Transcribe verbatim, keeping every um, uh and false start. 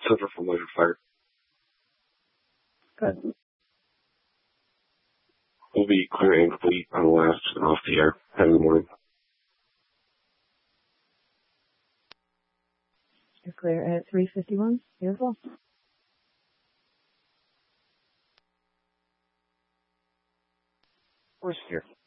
Center for Leisure Fire. Good. We'll be clear and complete on the last and off the air. Have a good morning. You're clear at three fifty-one. Beautiful. We're here.